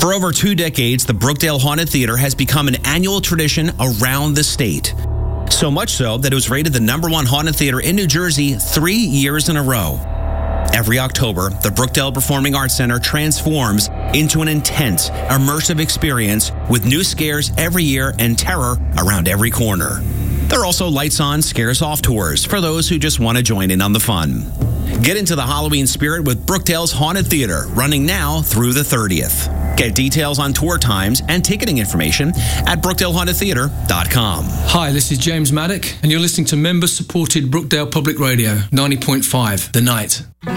For over 2 decades, the Brookdale Haunted Theater has become an annual tradition around the state. So much so that it was rated the #1 haunted theater in New Jersey 3 years in a row. Every October, the Brookdale Performing Arts Center transforms into an intense, immersive experience with new scares every year and terror around every corner. There are also lights-on, scares-off tours for those who just want to join in on the fun. Get into the Halloween spirit with Brookdale's Haunted Theater, running now through the 30th. Get details on tour times and ticketing information at brookdalehauntedtheater.com. Hi, this is James Maddock, and you're listening to member-supported Brookdale Public Radio, 90.5, The Night.